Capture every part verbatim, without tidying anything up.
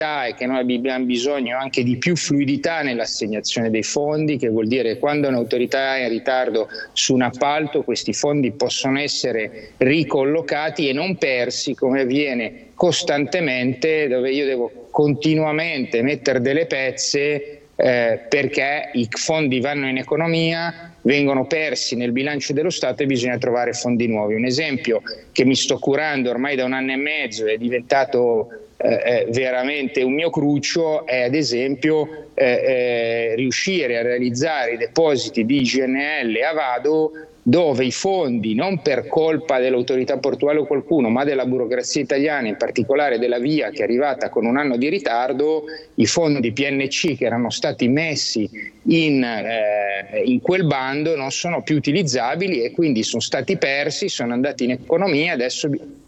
è che noi abbiamo bisogno anche di più fluidità nell'assegnazione dei fondi, che vuol dire quando un'autorità è in ritardo su un appalto questi fondi possono essere ricollocati e non persi come avviene costantemente, dove io devo continuamente mettere delle pezze eh, perché i fondi vanno in economia, vengono persi nel bilancio dello Stato e bisogna trovare fondi nuovi. Un esempio che mi sto curando ormai da un anno e mezzo, è diventato eh, veramente un mio cruccio, è ad esempio eh, eh, riuscire a realizzare i depositi di G N L a Vado, dove i fondi, non per colpa dell'autorità portuale o qualcuno, ma della burocrazia italiana, in particolare della VIA che è arrivata con un anno di ritardo, i fondi P N C che erano stati messi in, eh, in quel bando non sono più utilizzabili e quindi sono stati persi, sono andati in economia, adesso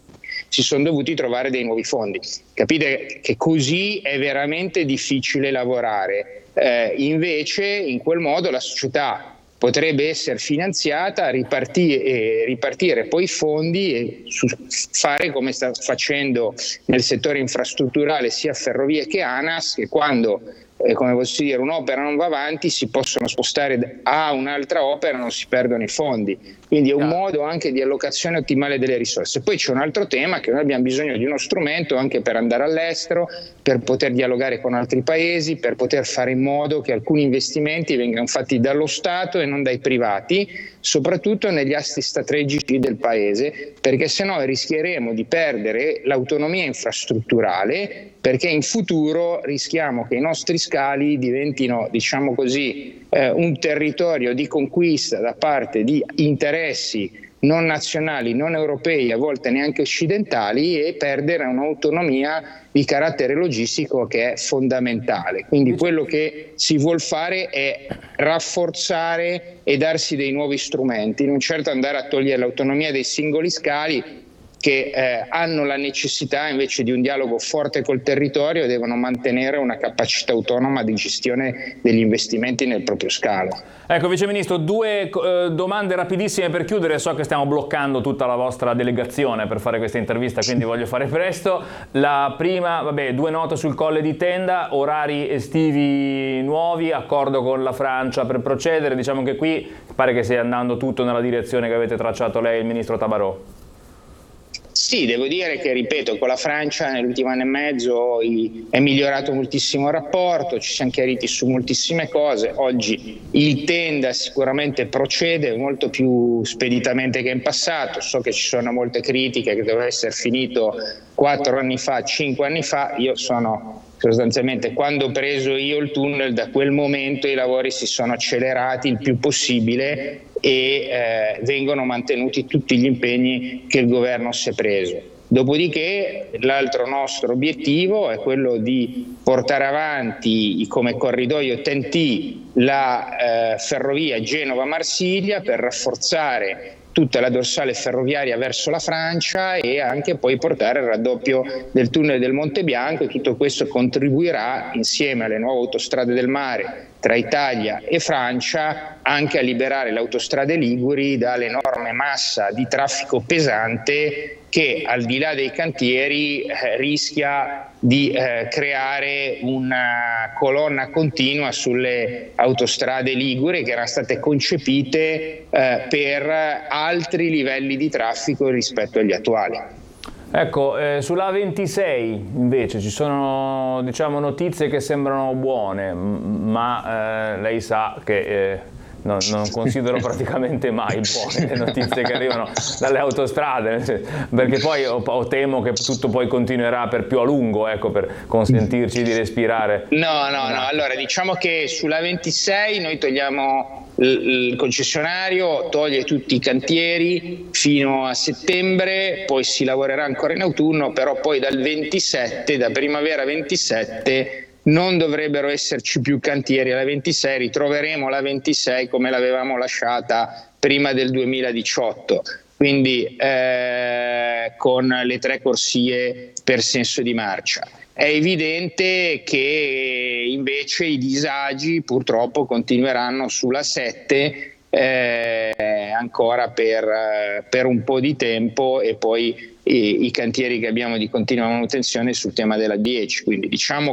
si sono dovuti trovare dei nuovi fondi. Capite che così è veramente difficile lavorare. Eh, invece in quel modo la società potrebbe essere finanziata, ripartire, eh, ripartire poi i fondi e su, fare come sta facendo nel settore infrastrutturale sia Ferrovie che ANAS, che quando eh, come posso dire, un'opera non va avanti si possono spostare a un'altra opera e non si perdono i fondi. Quindi è un modo anche di allocazione ottimale delle risorse. Poi c'è un altro tema, che noi abbiamo bisogno di uno strumento anche per andare all'estero, per poter dialogare con altri paesi, per poter fare in modo che alcuni investimenti vengano fatti dallo Stato e non dai privati, soprattutto negli assi strategici del paese, perché se no rischieremo di perdere l'autonomia infrastrutturale, perché in futuro rischiamo che i nostri scali diventino, diciamo così, eh, un territorio di conquista da parte di interessi non nazionali, non europei, a volte neanche occidentali, e perdere un'autonomia di carattere logistico che è fondamentale. Quindi quello che si vuol fare è rafforzare e darsi dei nuovi strumenti, non certo andare a togliere l'autonomia dei singoli scali che eh, hanno la necessità invece di un dialogo forte col territorio e devono mantenere una capacità autonoma di gestione degli investimenti nel proprio scalo. Ecco, Vice Ministro, due eh, domande rapidissime per chiudere. So che stiamo bloccando tutta la vostra delegazione per fare questa intervista, quindi voglio fare presto. La prima, vabbè, due note sul Colle di Tenda, orari estivi nuovi, accordo con la Francia per procedere. Diciamo che qui pare che stia andando tutto nella direzione che avete tracciato lei e il Ministro Tabarot. Sì, devo dire che, ripeto, con la Francia nell'ultimo anno e mezzo è migliorato moltissimo il rapporto, ci siamo chiariti su moltissime cose. Oggi il Tenda sicuramente procede molto più speditamente che in passato. So che ci sono molte critiche, che doveva essere finito quattro anni fa, cinque anni fa. Io sono sostanzialmente, quando ho preso io il tunnel, da quel momento i lavori si sono accelerati il più possibile e eh, vengono mantenuti tutti gli impegni che il governo si è preso. Dopodiché l'altro nostro obiettivo è quello di portare avanti come corridoio T N T la eh, ferrovia Genova-Marsiglia per rafforzare tutta la dorsale ferroviaria verso la Francia e anche poi portare il raddoppio del tunnel del Monte Bianco, e tutto questo contribuirà, insieme alle nuove autostrade del mare tra Italia e Francia, anche a liberare le autostrade liguri dall'enorme massa di traffico pesante che, al di là dei cantieri, eh, rischia di eh, creare una colonna continua sulle autostrade liguri, che erano state concepite eh, per altri livelli di traffico rispetto agli attuali. Ecco, eh, sull'A ventisei invece ci sono, diciamo, notizie che sembrano buone, ma eh, lei sa che eh, non, non considero praticamente mai buone le notizie che arrivano dalle autostrade, perché poi o, o temo che tutto poi continuerà per più a lungo, ecco, per consentirci di respirare. No, no, no, allora diciamo che sull'A ventisei noi togliamo, il concessionario toglie tutti i cantieri fino a settembre, poi si lavorerà ancora in autunno, però poi dal ventisette, da primavera ventisette, non dovrebbero esserci più cantieri alla ventisei, ritroveremo la ventisei come l'avevamo lasciata prima del duemiladiciotto, quindi eh, con le tre corsie per senso di marcia. È evidente che invece i disagi purtroppo continueranno sulla sette eh, ancora per, per un po' di tempo, e poi i, i cantieri che abbiamo di continua manutenzione sul tema della dieci, quindi diciamo